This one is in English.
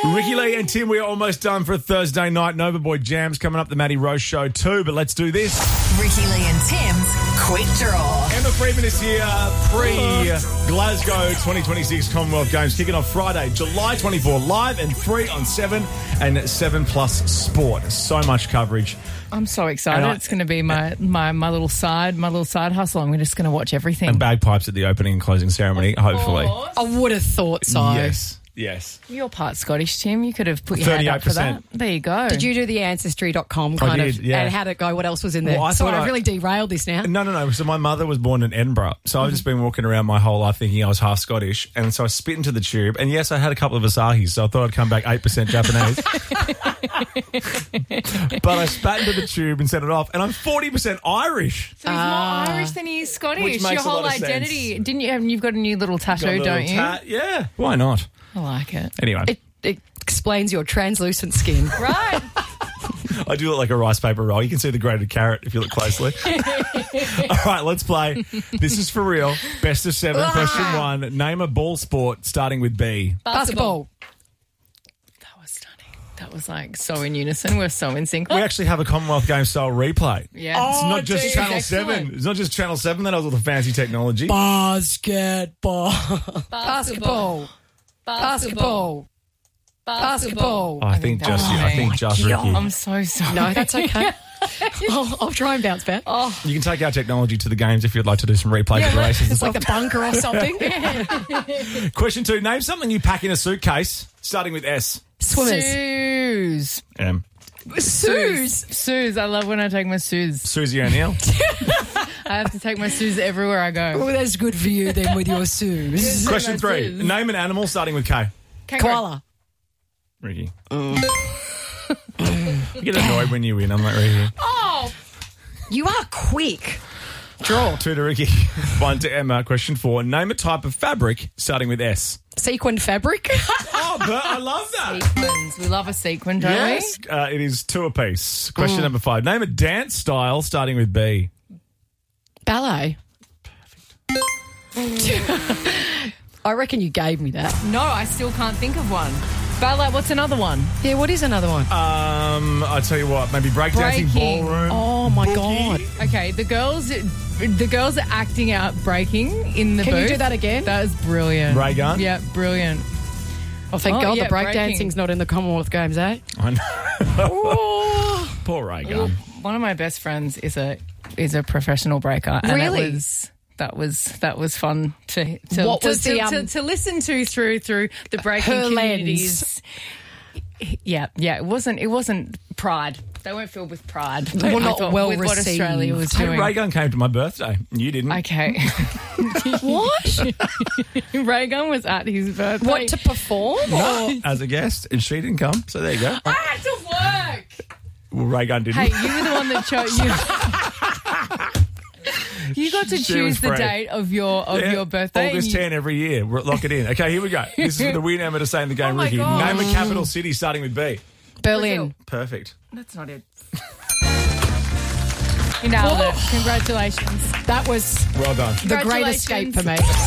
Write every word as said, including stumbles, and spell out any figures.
Ricky Lee and Tim, we are almost done for a Thursday night. Nova Boy Jams coming up, the Matty Rose Show too, but let's do this. Ricky Lee and Tim's Quick Draw. Emma Freeman is here pre-Glasgow twenty twenty-six Commonwealth Games, kicking off Friday, July twenty-fourth, live and free on seven and seven Plus Sport. So much coverage. I'm so excited. I, it's going to be my, my, my little side, my little side hustle. I'm just going to watch everything. And bagpipes at the opening and closing ceremony, hopefully. I would have thought so. Yes, yes. You're part Scottish, Tim. You could have put your hand up for that. There you go. Did you do the ancestry dot com kind I did, of, yeah. and how'd it go? What else was in there? Well, I Sorry, thought I I- really derailed this now. No, no, no. So my mother was born in Edinburgh. So I've just been walking around my whole life thinking I was half Scottish. And so I spit into the tube. And yes, I had a couple of Asahis. So I thought I'd come back eight percent Japanese. But I spat into the tube and set it off. And I'm forty percent Irish. So he's more Irish than he is Scottish. Which makes Your a whole lot of identity. sense. Didn't you have, you've got a new little tattoo, Got a little don't you? tat- Yeah. Why not? I like it. Anyway, It, it explains your translucent skin. Right. I do look like a rice paper roll. You can see the grated carrot if you look closely. All right, let's play. This is for real. Best of seven. Question one. Name a ball sport starting with B. Basketball. That was stunning. That was like so in unison. We're so in sync. We actually have a Commonwealth Games style replay. Yeah. It's not just dude, Channel excellent. seven. It's not just Channel seven that has all the fancy technology. Basketball. Basketball. Basketball. Basketball. Oh, I think just you. I think just Ricky. I'm so sorry. No, that's okay. I'll, I'll try and bounce back. Oh, You can take our technology to the games if you'd like to do some replays of the races. It's like the bunker or something. Question two. Name something you pack in a suitcase starting with S. Swimmers. Suze. M. Suze. Suze. I love when I take my Suze. Susie O'Neill. I have to take my Suze everywhere I go. Oh, that's good for you then with your Suze. Question my three. Suze. Name an animal starting with K. Kangaroo. Koala. Ricky. You get annoyed when you win. I'm like, Ricky. Oh, You are quick. Draw. Two to Ricky. One to Emma. Question four. Name a type of fabric starting with S. Sequined fabric. Oh, but I love that. sequins. We love a sequin, don't Yes. Uh, it is two apiece. Question number five. Name a dance style starting with B. Ballet. I reckon you gave me that. we? No, I still can't think of one. Ballet, what's another one? Yeah, what is another one? Um, I'll tell you what. Maybe breakdancing, Breaking. ballroom. Oh, my boogie. God. Okay, the girls the girls are acting out breaking in the Can booth. you do that again? That was brilliant. Ray gun? Yeah, brilliant. Oh, thank Oh, God yeah, the breakdancing's breaking. not in the Commonwealth Games, eh? I know. Oh. Poor Ray gun. One of my best friends is a is a professional breaker. And Really? It was, that was that was fun to to, What to, was to, the, um, to, to listen to through through the breaking her communities. Yeah, yeah. It wasn't it wasn't pride. They weren't filled with pride. Well, I not thought, well with what received. Australia was Hey, doing. Ray gun came to my birthday. You didn't. Okay. What? Reagan was at his birthday. What, to perform? No, as a guest, and she didn't come. So there you go. I had to work. Well, Ray gun didn't. Hey, you were the one that chose you. You got to She choose was the free. date of your of Yeah, your birthday. and August you- tenth every year. We're- Lock it in. Okay, here we go. This is for the win Emma to say in the game, Oh my Ricky. God. Name a capital city starting with B. Berlin. Perfect. That's not it. You nailed it. Congratulations. That was Well done. the great escape for me.